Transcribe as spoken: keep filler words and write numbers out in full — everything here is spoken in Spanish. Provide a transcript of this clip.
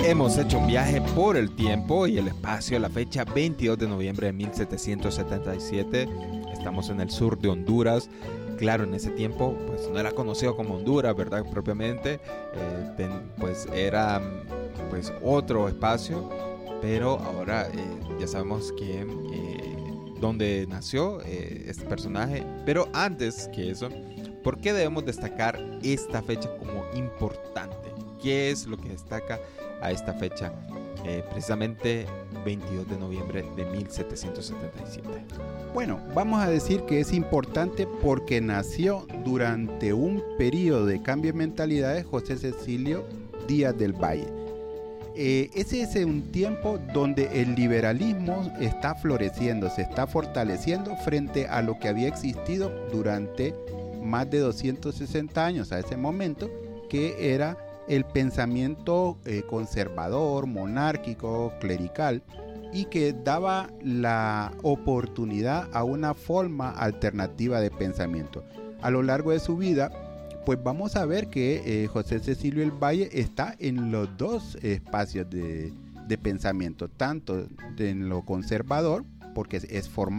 Hemos hecho un viaje por el tiempo y el espacio a la fecha veintidós de noviembre de mil setecientos setenta y siete. Estamos en el sur de Honduras. Claro, en ese tiempo pues no era conocido como Honduras, ¿verdad? Propiamente, eh, ten, pues era pues otro espacio, pero ahora eh, ya sabemos que eh, dónde nació eh, este personaje. Pero antes que eso, ¿por qué debemos destacar esta fecha como importante? ¿Qué es lo que destaca a esta fecha? Eh, precisamente veintidós de noviembre de mil setecientos setenta y siete. Bueno, vamos a decir que es importante porque nació durante un periodo de cambio de mentalidades José Cecilio Díaz del Valle. Eh, ese es un tiempo donde el liberalismo está floreciendo, se está fortaleciendo frente a lo que había existido durante más de doscientos sesenta años a ese momento, que era el pensamiento eh, conservador, monárquico, clerical, y que daba la oportunidad a una forma alternativa de pensamiento. A lo largo de su vida, pues vamos a ver que eh, José Cecilio del Valle está en los dos espacios de, de pensamiento, tanto en lo conservador, porque es, es formal,